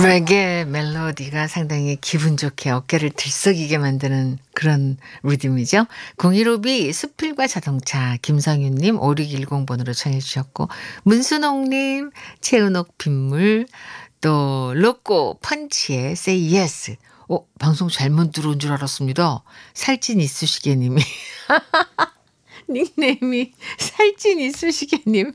레게 멜로디가 상당히 기분 좋게 어깨를 들썩이게 만드는 그런 리듬이죠. 015B 수필과 자동차 김성윤님 5610번으로 청해 주셨고 문순옥님 최은옥 빗물 또 로꼬 펀치의 Say Yes. 방송 잘못 들어온 줄 알았습니다. 살찐 이쑤시개님이 닉네임이 살찐 이쑤시개님.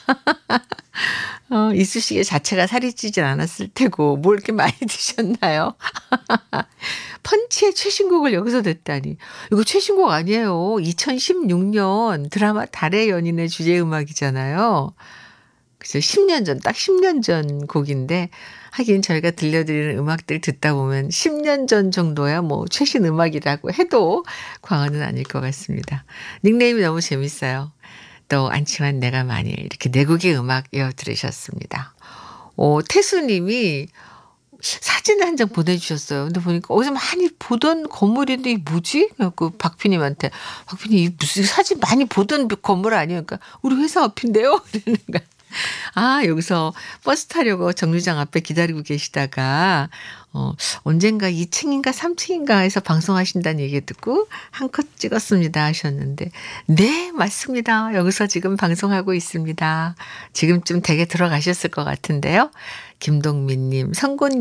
이쑤시개 자체가 살이 찌진 않았을 테고 뭘 이렇게 많이 드셨나요? 펀치의 최신곡을 여기서 냈다니. 이거 최신곡 아니에요. 2016년 드라마 달의 연인의 주제 음악이잖아요. 그래서 10년 전, 딱 10년 전 곡인데 하긴 저희가 들려드리는 음악들 듣다 보면 10년 전 정도야 뭐 최신 음악이라고 해도 과언은 아닐 것 같습니다. 닉네임이 너무 재밌어요. 또 안치환 내가 만일 이렇게 네 곡의 음악 이어 들으셨습니다. 태수님이 사진을 한 장 보내주셨어요. 근데 보니까 어디서 많이 보던 건물인데 이게 뭐지? 그 박피님한테 박피님 이 무슨 사진 많이 보던 건물 아니에요? 그러니까 우리 회사 앞인데요. 이러는 거야. 여기서 버스 타려고 정류장 앞에 기다리고 계시다가 언젠가 2층인가 3층인가 해서 방송하신다는 얘기 듣고 한 컷 찍었습니다 하셨는데 네 맞습니다. 여기서 지금 방송하고 있습니다. 지금쯤 댁에 들어가셨을 것 같은데요. 김동민님, 성곤님